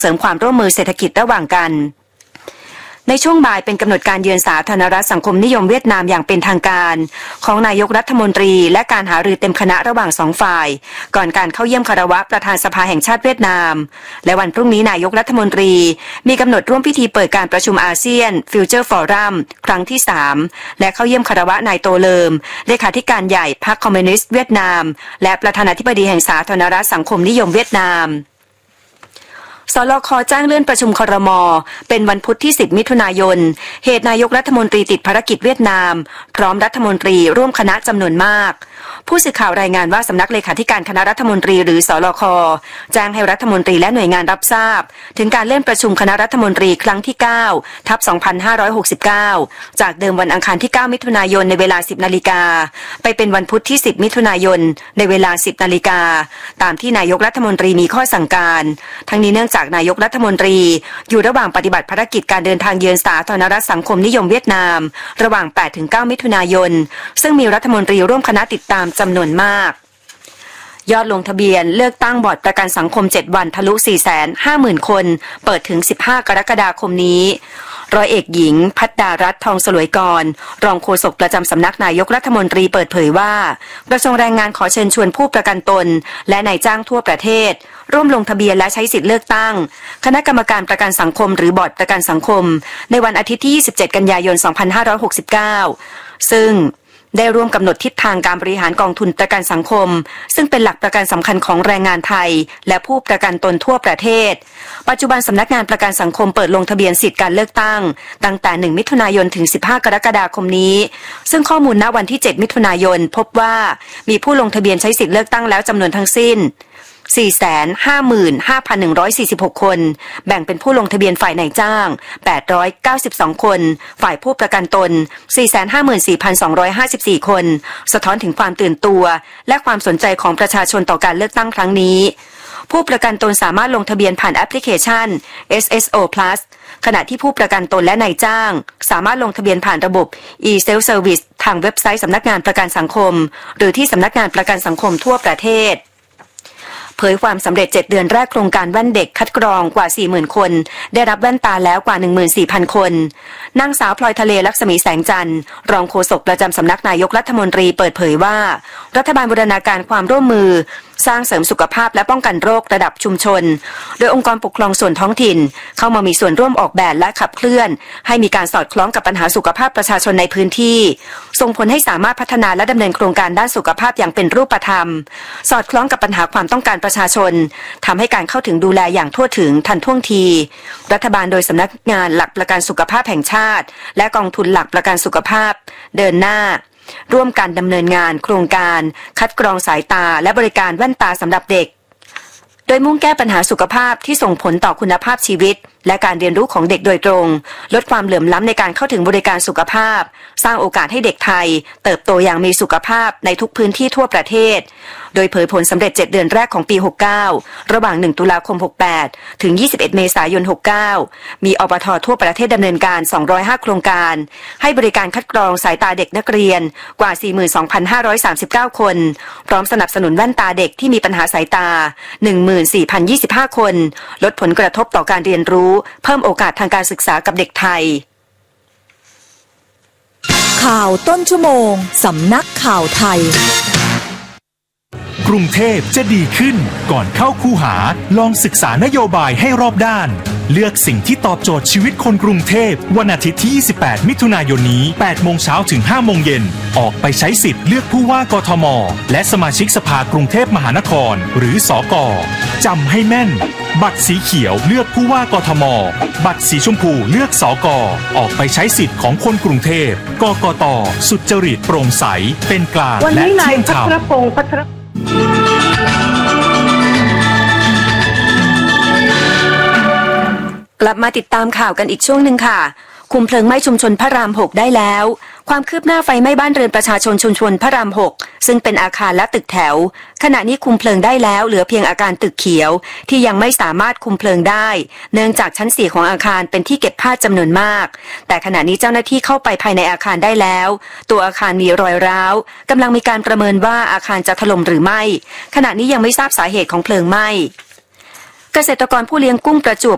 เสริมความร่วมมือเศรษฐกิจระหว่างกันในช่วงบ่ายเป็นกำหนดการเยือนสาธารณรัฐสังคมนิยมเวียดนามอย่างเป็นทางการของนายกรัฐมนตรีและการหารือเต็มคณะระหว่างสองฝ่ายก่อนการเข้าเยี่ยมคารวะประธานสภาแห่งชาติเวียดนามและวันพรุ่งนี้นายกรัฐมนตรีมีกำหนดร่วมพิธีเปิดการประชุมอาเซียนฟิวเจอร์ฟอรัมครั้งที่3และเข้าเยี่ยมคารวะนายโตเลิมเลขาธิการใหญ่พรรคคอมมิวนิสต์เวียดนามและประธานาธิบดีแห่งสาธารณรัฐสังคมนิยมเวียดนามสลค.แจ้งเลื่อนประชุมครม.เป็นวันพุธที่10มิถุนายนเหตุนายกรัฐมนตรีติดภารกิจเวียดนามพร้อมรัฐมนตรีร่วมคณะจำนวนมากผู้สื่อข่าวรายงานว่าสำนักเลขาธิการคณะรัฐมนตรีหรือสลค.แจ้งให้รัฐมนตรีและหน่วยงานรับทราบถึงการเลื่อนประชุมคณะรัฐมนตรีครั้งที่9/2569จากเดิมวันอังคารที่9มิถุนายนในเวลา 10 นาฬิกาไปเป็นวันพุธที่10มิถุนายนในเวลา 10 นาฬิกาตามที่นายกรัฐมนตรีมีข้อสั่งการทั้งนี้เนื่องจากนายกรัฐมนตรีอยู่ระหว่างปฏิบัติภารกิจการเดินทางเยือนสาธารณรัฐสังคมนิยมเวียดนามระหว่าง 8-9 มิถุนายนซึ่งมีรัฐมนตรีร่วมคณะติดตามจำนวนมากยอดลงทะเบียนเลือกตั้งบอร์ดประกันสังคม7วันทะลุ 450,000 คนเปิดถึง15กรกฎาคมนี้ร้อยเอกหญิงภัตดารัตน์ทองสลวยกรรองโฆษกประจำสำนักนายกรัฐมนตรีเปิดเผยว่ากระทรวงแรงงานขอเชิญชวนผู้ประกันตนและนายจ้างทั่วประเทศร่วมลงทะเบียนและใช้สิทธิเลือกตั้งคณะกรรมการประกันสังคมหรือบอร์ดประกันสังคมในวันอาทิตย์ที่27กันยายน2569ซึ่งได้ร่วมกำหนดทิศทางการบริหารกองทุนประกันสังคมซึ่งเป็นหลักประกันสำคัญของแรงงานไทยและผู้ประกันตนทั่วประเทศปัจจุบันสำนักงานประกันสังคมเปิดลงทะเบียนสิทธิการเลือกตั้งตั้งแต่1มิถุนายนถึง15กรกฎาคมนี้ซึ่งข้อมูลณวันที่7มิถุนายนพบว่ามีผู้ลงทะเบียนใช้สิทธิเลือกตั้งแล้วจำนวนทั้งสิ้น455,146 คนแบ่งเป็นผู้ลงทะเบียนฝ่ายนายจ้าง892คนฝ่ายผู้ประกันตน 454,254 คนสะท้อนถึงความตื่นตัวและความสนใจของประชาชนต่อการเลือกตั้งครั้งนี้ผู้ประกันตนสามารถลงทะเบียนผ่านแอปพลิเคชัน SSO Plus ขณะที่ผู้ประกันตนและนายจ้างสามารถลงทะเบียนผ่านระบบ e-self service ทางเว็บไซต์สำนักงานประกันสังคมหรือที่สำนักงานประกันสังคมทั่วประเทศเผยความสำเร็จ7เดือนแรกโครงการแว่นเด็กคัดกรองกว่า 40,000 คนได้รับแว่นตาแล้วกว่า 14,000 คนนางสาวพลอยทะเลลักษมีแสงจันทร์รองโฆษกประจำสำนักนายกรัฐมนตรีเปิดเผยว่ารัฐบาลบูรณาการความร่วมมือสร้างเสริมสุขภาพและป้องกันโรคระดับชุมชนโดยองค์กรปกครองส่วนท้องถิ่นเข้ามามีส่วนร่วมออกแบบและขับเคลื่อนให้มีการสอดคล้องกับปัญหาสุขภาพประชาชนในพื้นที่ส่งผลให้สามารถพัฒนาและดำเนินโครงการด้านสุขภาพอย่างเป็นรูปธรรมสอดคล้องกับปัญหาความต้องการประชาชนทำให้การเข้าถึงดูแลอย่างทั่วถึงทันท่วงทีรัฐบาลโดยสำนักงานหลักประกันสุขภาพแห่งชาติและกองทุนหลักประกันสุขภาพเดินหน้าร่วมกันดำเนินงานโครงการคัดกรองสายตาและบริการแว่นตาสำหรับเด็กโดยมุ่งแก้ปัญหาสุขภาพที่ส่งผลต่อคุณภาพชีวิตและการเรียนรู้ของเด็กโดยตรงลดความเหลื่อมล้ำในการเข้าถึงบริการสุขภาพสร้างโอกาสให้เด็กไทยเติบโตอย่างมีสุขภาพในทุกพื้นที่ทั่วประเทศโดยเผยผลสำเร็จ7เดือนแรกของปี69ระหว่าง1ตุลาคม68ถึง21เมษายน69มีอบท.ทั่วประเทศดำเนินการ205โครงการให้บริการคัดกรองสายตาเด็กนักเรียนกว่า 42,539 คนพร้อมสนับสนุนแว่นตาเด็กที่มีปัญหาสายตา 14,025 คนลดผลกระทบต่อการเรียนรู้เพิ่มโอกาสทางการศึกษากับเด็กไทยข่าวต้นชั่วโมงสำนักข่าวไทยกรุงเทพจะดีขึ้นก่อนเข้าคูหาลองศึกษานโยบายให้รอบด้านเลือกสิ่งที่ตอบโจทย์ชีวิตคนกรุงเทพวันอาทิตย์ที่28มิถุนายนนี้8โมงเช้าถึง5โมงเย็นออกไปใช้สิทธิ์เลือกผู้ว่ากทมและสมาชิกสภากรุงเทพมหานครหรือสก.จำให้แม่นบัตรสีเขียวเลือกผู้ว่ากทมบัตรสีชมพูเลือกสก.ออกไปใช้สิทธิ์ของคนกรุงเทพกกต.สุจริตโปร่งใสเป็นกลางและเที่ยงธรรมกลับมาติดตามข่าวกันอีกช่วงหนึ่งค่ะคุมเพลิงไหม้ชุมชนพระราม6ได้แล้วความคืบหน้าไฟไหม้บ้านเรือนประชาชนชุมชนพระราม6ซึ่งเป็นอาคารและตึกแถวขณะนี้คุมเพลิงได้แล้วเหลือเพียงอาคารตึกเขียวที่ยังไม่สามารถคุมเพลิงได้เนื่องจากชั้น4ของอาคารเป็นที่เก็บผ้าจำนวนมากแต่ขณะนี้เจ้าหน้าที่เข้าไปภายในอาคารได้แล้วตัวอาคารมีรอยร้าวกำลังมีการประเมินว่าอาคารจะถล่มหรือไม่ขณะนี้ยังไม่ทราบสาเหตุของเพลิงไหม้เกษตรกรผู้เลี้ยงกุ้งประจวบ